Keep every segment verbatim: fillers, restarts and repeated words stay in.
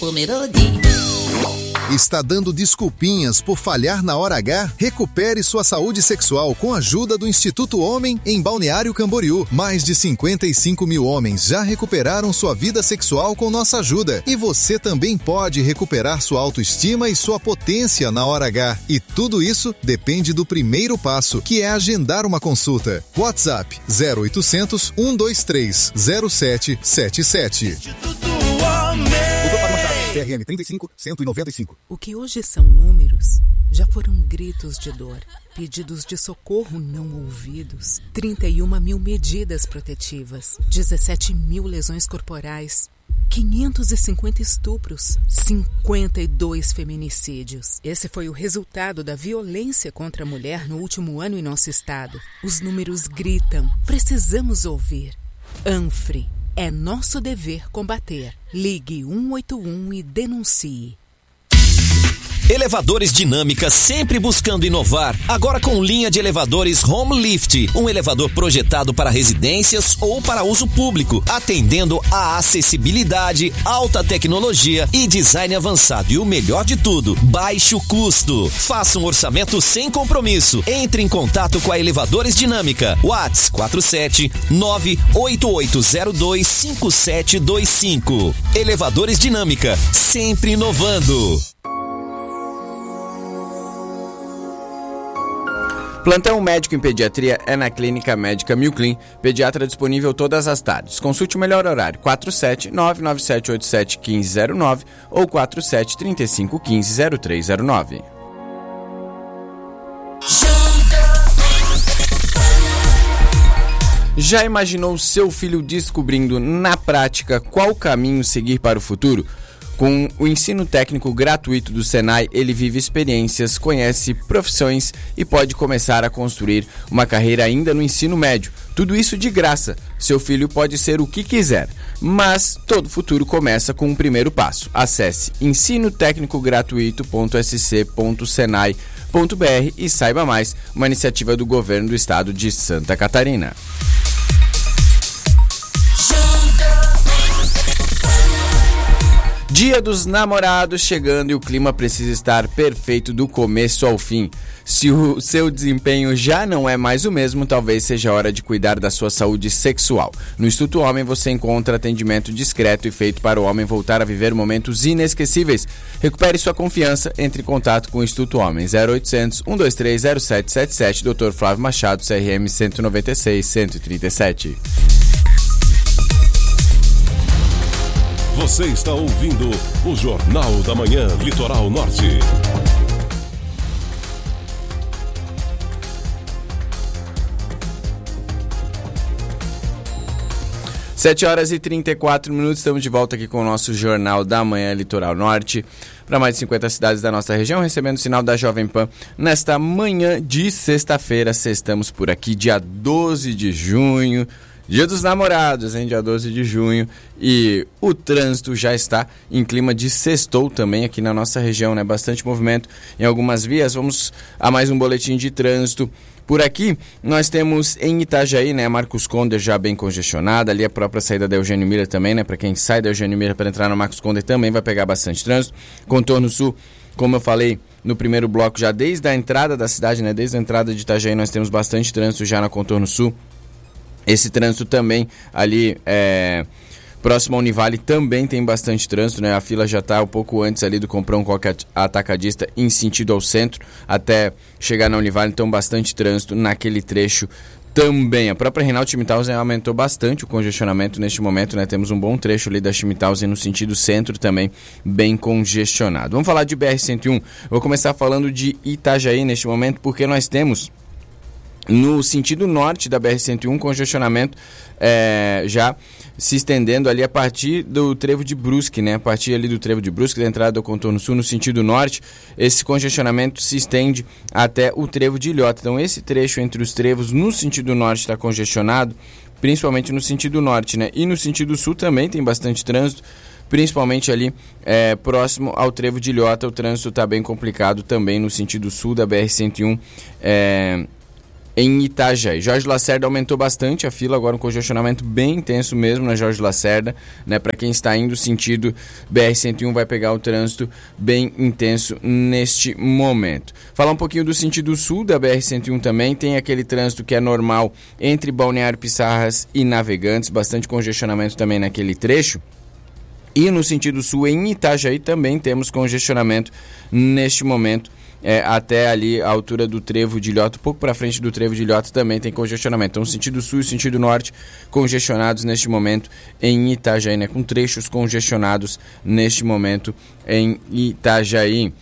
Pomerode. Está dando desculpinhas por falhar na hora H? Recupere sua saúde sexual com a ajuda do Instituto Homem em Balneário Camboriú. Mais de cinquenta e cinco mil homens já recuperaram sua vida sexual com nossa ajuda. E você também pode recuperar sua autoestima e sua potência na hora H. E tudo isso depende do primeiro passo, que é agendar uma consulta. WhatsApp zero oitocentos, um dois três, zero sete sete sete. Instituto Homem. C R M trinta e cinco, cento e noventa e cinco. O que hoje são números, já foram gritos de dor, pedidos de socorro não ouvidos, trinta e uma mil medidas protetivas, dezessete mil lesões corporais, quinhentos e cinquenta estupros, cinquenta e dois feminicídios. Esse foi o resultado da violência contra a mulher no último ano em nosso estado. Os números gritam, precisamos ouvir. ANFRE. É nosso dever combater. Ligue um oito um e denuncie. Elevadores Dinâmica, sempre buscando inovar. Agora com linha de elevadores Home Lift, um elevador projetado para residências ou para uso público, atendendo a acessibilidade, alta tecnologia e design avançado. E o melhor de tudo, baixo custo. Faça um orçamento sem compromisso. Entre em contato com a Elevadores Dinâmica. WhatsApp quatro sete nove oito oito zero dois cinco sete dois cinco. Elevadores Dinâmica, sempre inovando. Plantão médico em pediatria é na Clínica Médica Milclin, pediatra disponível todas as tardes. Consulte o melhor horário, quatro sete nove nove sete oito sete um cinco zero nove ou quatro sete três cinco um cinco zero três zero nove. Já imaginou seu filho descobrindo na prática qual caminho seguir para o futuro? Com o ensino técnico gratuito do Senai, ele vive experiências, conhece profissões e pode começar a construir uma carreira ainda no ensino médio. Tudo isso de graça. Seu filho pode ser o que quiser, mas todo futuro começa com um primeiro passo. Acesse ensino técnico gratuito ponto s c ponto senai ponto b r e saiba mais, uma iniciativa do governo do estado de Santa Catarina. Dia dos Namorados chegando e o clima precisa estar perfeito do começo ao fim. Se o seu desempenho já não é mais o mesmo, talvez seja a hora de cuidar da sua saúde sexual. No Instituto Homem você encontra atendimento discreto e feito para o homem voltar a viver momentos inesquecíveis. Recupere sua confiança, entre em contato com o Instituto Homem. zero oitocentos, um dois três, zero sete sete sete, doutor Flávio Machado, C R M cento e noventa e seis, cento e trinta e sete. Você está ouvindo o Jornal da Manhã Litoral Norte. sete horas e trinta e quatro minutos, estamos de volta aqui com o nosso Jornal da Manhã Litoral Norte. Para mais de cinquenta cidades da nossa região, recebendo o sinal da Jovem Pan nesta manhã de sexta-feira. Estamos por aqui, dia doze de junho. Dia dos Namorados, hein? Dia doze de junho. E o trânsito já está em clima de sextou também aqui na nossa região, né? Bastante movimento em algumas vias. Vamos a mais um boletim de trânsito. Por aqui, nós temos em Itajaí, né? Marcos Conder já bem congestionada. Ali a própria saída da Eugênio Miller também, né? Para quem sai da Eugênio Miller para entrar na Marcos Conder também vai pegar bastante trânsito. Contorno Sul, como eu falei no primeiro bloco, já desde a entrada da cidade, né? Desde a entrada de Itajaí nós temos bastante trânsito já na Contorno Sul. Esse trânsito também ali é, próximo ao Univale também tem bastante trânsito, né? A fila já está um pouco antes ali do Comprão Coque Atacadista em sentido ao centro até chegar na Univale, então bastante trânsito naquele trecho também. A própria Reinaldo Schmidhausen aumentou bastante o congestionamento neste momento, né? Temos um bom trecho ali da Schmidhausen no sentido centro também bem congestionado. Vamos falar de B R cento e um. Vou começar falando de Itajaí neste momento porque nós temos no sentido norte da B R cento e um, congestionamento é, já se estendendo ali a partir do trevo de Brusque, né? A partir ali do trevo de Brusque, da entrada do contorno sul no sentido norte, esse congestionamento se estende até o trevo de Ilhota. Então esse trecho entre os trevos no sentido norte está congestionado, principalmente no sentido norte, né? E no sentido sul também tem bastante trânsito, principalmente ali é, próximo ao trevo de Ilhota. O trânsito está bem complicado também no sentido sul da B R cento e um, é... em Itajaí. Jorge Lacerda aumentou bastante a fila, agora um congestionamento bem intenso mesmo na Jorge Lacerda, né? Para quem está indo sentido B R cento e um vai pegar o trânsito bem intenso neste momento. Falar um pouquinho do sentido sul da B R cento e um também, tem aquele trânsito que é normal entre Balneário Pissarras e Navegantes, bastante congestionamento também naquele trecho. E no sentido sul, em Itajaí, também temos congestionamento neste momento, é, até ali a altura do Trevo de Ilhota, um pouco para frente do Trevo de Ilhota também tem congestionamento. Então, sentido sul e sentido norte congestionados neste momento em Itajaí, né, com trechos congestionados neste momento em Itajaí.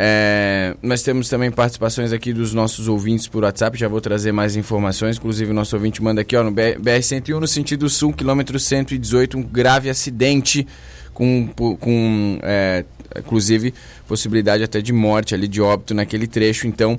É, nós temos também participações aqui dos nossos ouvintes por WhatsApp, já vou trazer mais informações, inclusive o nosso ouvinte manda aqui, ó, no B R cento e um no sentido sul, quilômetro cento e dezoito, um grave acidente com, com é, inclusive possibilidade até de morte ali, de óbito naquele trecho. Então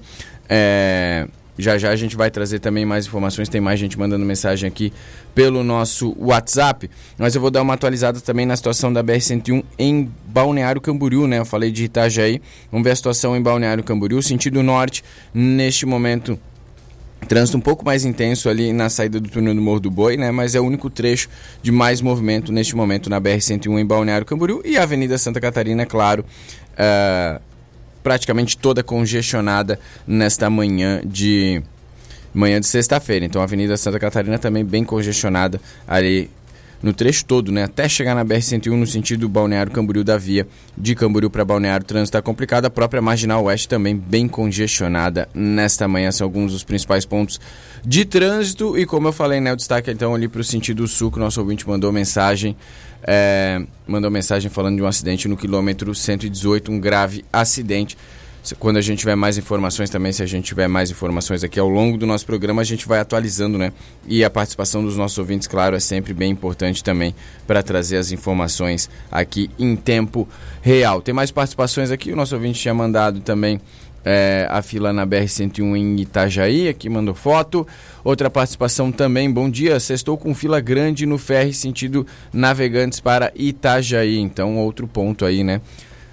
é, já já a gente vai trazer também mais informações, tem mais gente mandando mensagem aqui pelo nosso WhatsApp, mas eu vou dar uma atualizada também na situação da B R cento e um em Balneário Camboriú, né? Eu falei de Itajaí, vamos ver a situação em Balneário Camboriú, sentido norte, neste momento, trânsito um pouco mais intenso ali na saída do túnel do Morro do Boi, né? Mas é o único trecho de mais movimento neste momento na B R cento e um em Balneário Camboriú, e a Avenida Santa Catarina, claro, uh, praticamente toda congestionada nesta manhã de manhã de sexta-feira. Então a Avenida Santa Catarina também bem congestionada ali no trecho todo, né? Até chegar na B R cento e um no sentido Balneário Camboriú da via de Camboriú para Balneário, o trânsito está complicado. A própria Marginal Oeste também bem congestionada nesta manhã. São alguns dos principais pontos de trânsito. E como eu falei, né, o destaque então ali para o sentido sul, que o nosso ouvinte mandou mensagem, é, mandou mensagem falando de um acidente no quilômetro cento e dezoito, um grave acidente. Quando a gente tiver mais informações também, se a gente tiver mais informações aqui ao longo do nosso programa, a gente vai atualizando, né? E a participação dos nossos ouvintes, claro, é sempre bem importante também para trazer as informações aqui em tempo real. Tem mais participações aqui, o nosso ouvinte tinha mandado também é, a fila na B R cento e um em Itajaí, aqui mandou foto. Outra participação também, bom dia, sextou com fila grande no ferry sentido Navegantes para Itajaí. Então, outro ponto aí, né?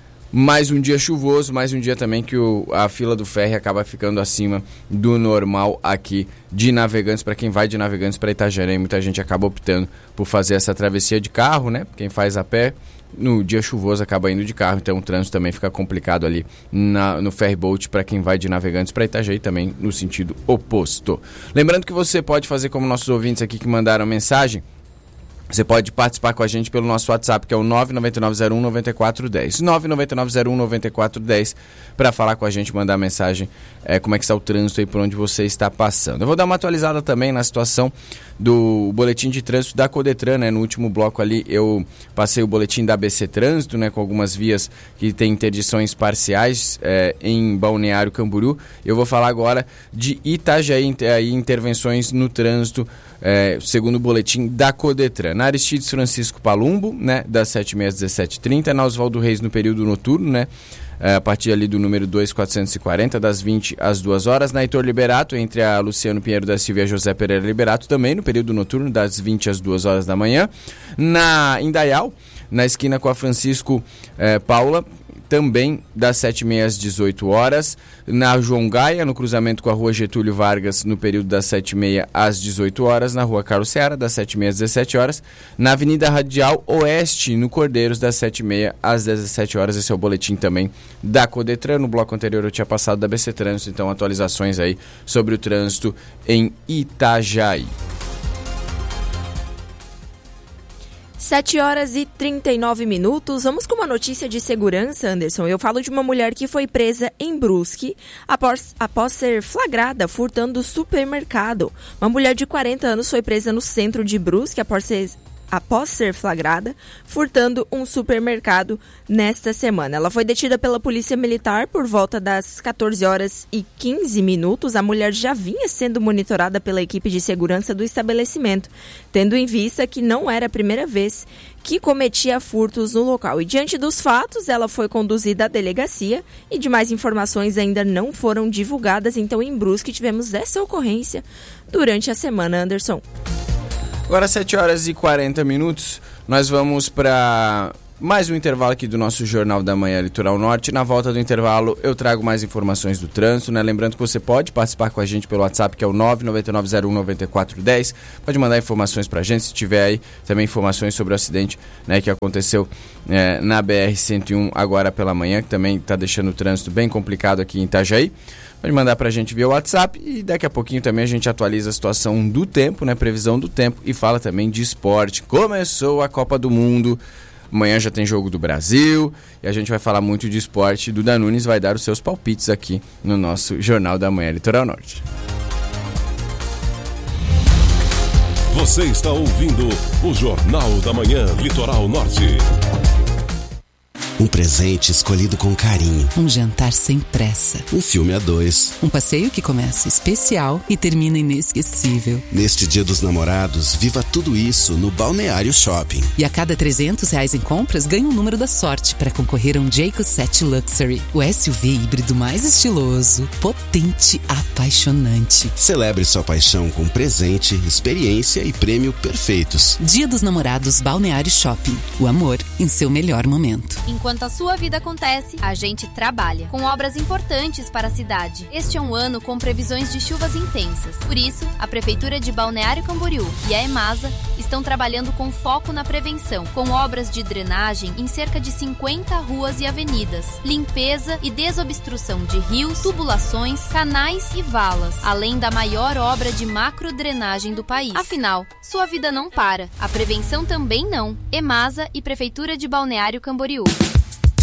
Mais um dia chuvoso, mais um dia também que o, a fila do ferry acaba ficando acima do normal aqui de Navegantes. Para quem vai de Navegantes para Itajaí, muita gente acaba optando por fazer essa travessia de carro, né? Quem faz a pé, no dia chuvoso acaba indo de carro, então o trânsito também fica complicado ali na, no ferryboat para quem vai de Navegantes para Itajaí, também no sentido oposto. Lembrando que você pode fazer como nossos ouvintes aqui que mandaram mensagem. Você pode participar com a gente pelo nosso WhatsApp, que é o nove nove nove zero um nove quatro um zero. nove nove nove zero um nove quatro um zero para falar com a gente, mandar mensagem, é, como é que está o trânsito aí por onde você está passando. Eu vou dar uma atualizada também na situação do boletim de trânsito da Codetran, né? No último bloco ali eu passei o boletim da A B C Trânsito, né? Com algumas vias que tem interdições parciais é, em Balneário Camboriú. Eu vou falar agora de Itajaí, aí, intervenções no trânsito, é, segundo o boletim da Codetran. Na Aristides Francisco Palumbo, né? Das sete e meia às dezessete e trinta. Na Oswaldo Reis no período noturno, né? É, a partir ali do número dois mil quatrocentos e quarenta, das vinte às duas horas. Na Heitor Liberato, entre a Luciano Pinheiro da Silva e a José Pereira Liberato, também no período noturno, das vinte às duas horas da manhã. Na Indaial, na esquina com a Francisco eh, Paula, também das sete e meia às dezoito horas. Na João Gaia, no cruzamento com a Rua Getúlio Vargas, no período das sete e meia às dezoito horas. Na Rua Carlos Ceará, das sete e meia às dezessete horas. Na Avenida Radial Oeste, no Cordeiros, das sete e meia às dezessete horas. Esse é o boletim também da Codetran. No bloco anterior eu tinha passado da A B C Trânsito, então atualizações aí sobre o trânsito em Itajaí. sete horas e trinta e nove minutos. Vamos com uma notícia de segurança, Anderson. Eu falo de uma mulher que foi presa em Brusque após, após ser flagrada furtando supermercado. Uma mulher de quarenta anos foi presa no centro de Brusque após ser... após ser flagrada, furtando um supermercado nesta semana. Ela foi detida pela Polícia Militar por volta das quatorze horas e quinze minutos. A mulher já vinha sendo monitorada pela equipe de segurança do estabelecimento, tendo em vista que não era a primeira vez que cometia furtos no local. E diante dos fatos, ela foi conduzida à delegacia e demais informações ainda não foram divulgadas. Então, em Brusque, tivemos essa ocorrência durante a semana, Anderson. Agora sete horas e quarenta minutos, nós vamos para mais um intervalo aqui do nosso Jornal da Manhã Litoral Norte. Na volta do intervalo eu trago mais informações do trânsito, né? Lembrando que você pode participar com a gente pelo WhatsApp, que é o nove nove nove zero um nove quatro um zero. Pode mandar informações pra gente, se tiver aí também informações sobre o acidente, né, que aconteceu é, na B R cento e um agora pela manhã, que também está deixando o trânsito bem complicado aqui em Itajaí. Pode mandar pra gente via WhatsApp e daqui a pouquinho também a gente atualiza a situação do tempo, né? Previsão do tempo e fala também de esporte. Começou a Copa do Mundo. Amanhã já tem jogo do Brasil e a gente vai falar muito de esporte. Duda Nunes vai dar os seus palpites aqui no nosso Jornal da Manhã Litoral Norte. Você está ouvindo o Jornal da Manhã Litoral Norte. Um presente escolhido com carinho. Um jantar sem pressa. Um filme a dois. Um passeio que começa especial e termina inesquecível. Neste Dia dos Namorados, viva tudo isso no Balneário Shopping. E a cada trezentos reais em compras, ganha um número da sorte para concorrer a um Jayco sete Luxury. O S U V híbrido mais estiloso, potente, apaixonante. Celebre sua paixão com presente, experiência e prêmio perfeitos. Dia dos Namorados Balneário Shopping. O amor em seu melhor momento. Enquanto a sua vida acontece, a gente trabalha, com obras importantes para a cidade. Este é um ano com previsões de chuvas intensas. Por isso, a Prefeitura de Balneário Camboriú e a EMASA estão trabalhando com foco na prevenção, com obras de drenagem em cerca de cinquenta ruas e avenidas, limpeza e desobstrução de rios, tubulações, canais e valas, além da maior obra de macrodrenagem do país. Afinal, sua vida não para, a prevenção também não. EMASA e Prefeitura de Balneário Camboriú.